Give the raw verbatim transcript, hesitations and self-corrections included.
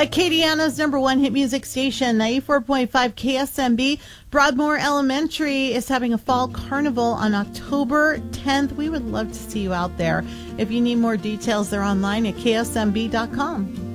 Acadiana's number one hit music station, ninety-four point five K S M B. Broadmoor Elementary is having a fall carnival on October tenth. We would love to see you out there. If you need more details, they're online at K S M B dot com.